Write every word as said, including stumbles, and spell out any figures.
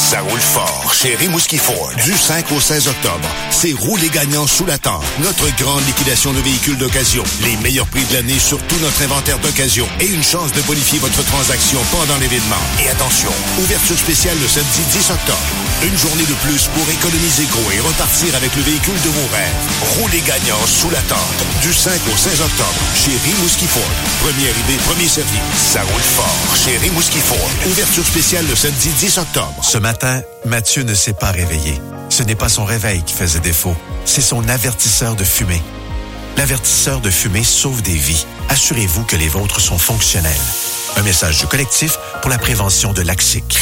Ça roule fort chez Rimouski Ford. Du cinq au seize octobre, c'est rouler gagnant sous la tente. Notre grande liquidation de véhicules d'occasion. Les meilleurs prix de l'année sur tout notre inventaire d'occasion. Et une chance de bonifier votre transaction pendant l'événement. Et attention, ouverture spéciale le samedi dix octobre. Une journée de plus pour économiser gros et repartir avec le véhicule de vos rêves. Roulez gagnant sous la tente. Du cinq au seize octobre, chez Rimouski Ford. Premier arrivé, premier servi. Ça roule fort chez Rimouski Ford. Ouverture spéciale le samedi dix octobre. Ce matin, Mathieu ne s'est pas réveillé. Ce n'est pas son réveil qui faisait défaut, c'est son avertisseur de fumée. L'avertisseur de fumée sauve des vies. Assurez-vous que les vôtres sont fonctionnels. Un message du collectif pour la prévention de l'A C C I C.